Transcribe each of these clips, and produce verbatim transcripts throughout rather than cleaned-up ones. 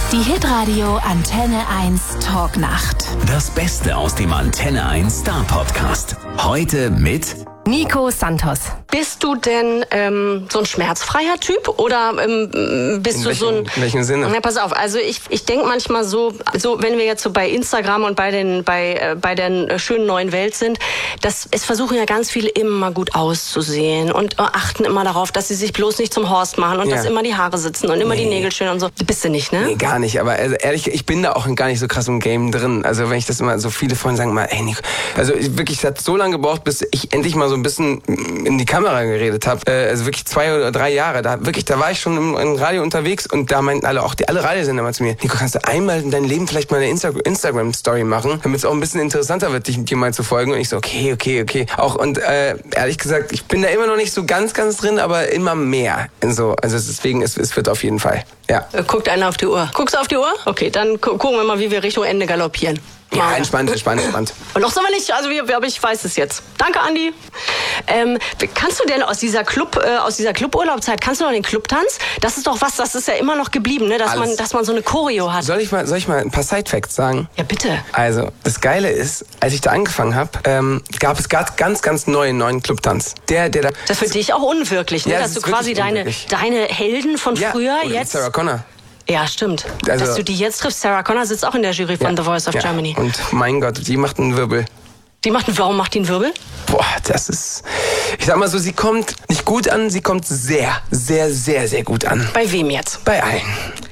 Die Hitradio Antenne eins Talknacht. Das Beste aus dem Antenne eins Star Podcast. Heute mit Nico Santos. Bist du denn ähm, so ein schmerzfreier Typ oder ähm, bist in du welchen, so ein... In welchem Sinne? Na, pass auf, also ich, ich denke manchmal so, so, wenn wir jetzt so bei Instagram und bei den bei äh, bei der schönen neuen Welt sind, dass es versuchen ja ganz viele immer gut auszusehen und äh, achten immer darauf, dass sie sich bloß nicht zum Horst machen und Ja. dass immer die Haare sitzen und immer Nee. die Nägel schön und so. Bist du nicht, ne? Nee, gar nicht. Aber also, ehrlich, ich bin da auch gar nicht so krass im Game drin. Also wenn ich das immer, so viele Freunde sagen mal, ey Nico, also ich, wirklich, es hat so lange gebraucht, bis ich endlich mal so ein bisschen in die Kamera geredet habe. Äh, also wirklich zwei oder drei Jahre. Da wirklich, da war ich schon im, im Radio unterwegs und da meinten alle, auch die alle Radiosender mal zu mir, Nico, kannst du einmal in deinem Leben vielleicht mal eine Insta- Instagram-Story machen, damit es auch ein bisschen interessanter wird, dich dir mal zu folgen. Und ich so, okay, okay, okay. Auch und äh, ehrlich gesagt, ich bin da immer noch nicht so ganz, ganz drin, aber immer mehr. So, also deswegen, es, es wird auf jeden Fall. Ja. Äh, Guckt einer auf die Uhr. Guckst du auf die Uhr? Okay, dann gu gucken wir mal, wie wir Richtung Ende galoppieren. Ja, Mal. entspannt, entspannt, entspannt. Und noch sind wir nicht, also wir, aber ich weiß es jetzt. Danke, Andi. Ähm, kannst du denn aus dieser Club, äh, aus dieser Cluburlaubzeit, kannst du noch den Clubtanz? Das ist doch was, das ist ja immer noch geblieben, ne? Dass Alles. man, dass man so eine Choreo hat. Soll ich mal, soll ich mal ein paar Side-Facts sagen? Ja, bitte. Also, das Geile ist, als ich da angefangen habe, ähm, gab es ganz, ganz, ganz neuen, neuen Clubtanz. Der, der da... Das ist für dich auch unwirklich, ne? Ja, Dass das du ist quasi wirklich deine, unwirklich. deine Helden von ja, früher oder jetzt... Sarah Connor. Ja, stimmt. Also- Dass du die jetzt triffst. Sarah Connor sitzt auch in der Jury von Ja, The Voice of ja. Germany. Und mein Gott, die macht einen Wirbel. Die macht, warum macht die einen Wirbel? Boah, das ist... Ich sag mal so, sie kommt nicht gut an, sie kommt sehr, sehr, sehr, sehr gut an. Bei wem jetzt? Bei allen.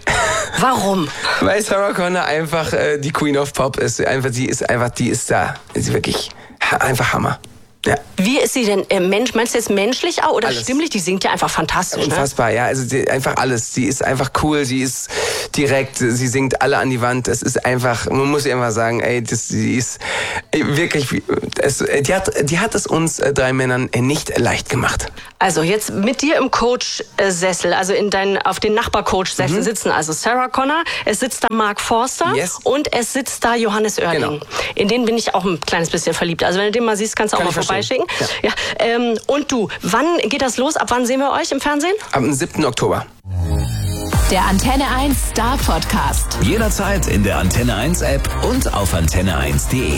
Warum? Weil Sarah Connor einfach äh, die Queen of Pop ist. Einfach, sie ist einfach, die ist da. Sie ist wirklich ha- einfach Hammer. Ja. Wie ist sie denn? Äh, Mensch, meinst du jetzt menschlich auch oder Alles. stimmlich? Die singt ja einfach fantastisch, ne? Unfassbar, ja, also sie, einfach alles. Sie ist einfach cool, sie ist direkt, sie singt alle an die Wand. Es ist einfach, man muss ihr einfach sagen, ey, das, sie ist ey, wirklich, es, die, hat, die hat es uns äh, drei Männern äh, nicht leicht gemacht. Also jetzt mit dir im Coach-Sessel, also in dein, auf den Nachbar-Coach-Sessel sitzen also Sarah Connor, es sitzt da Mark Forster Yes. und es sitzt da Johannes Oerling. Genau. In den bin ich auch ein kleines bisschen verliebt. Also wenn du den mal siehst, kannst du auch Kann mal ich verstehen. vorbeischicken. Ja. Ja, ähm, und du, wann geht das los? Ab wann sehen wir euch im Fernsehen? Am siebten Oktober. Der Antenne eins Star Podcast. jederzeit in der Antenne eins App und auf antenne eins punkt de.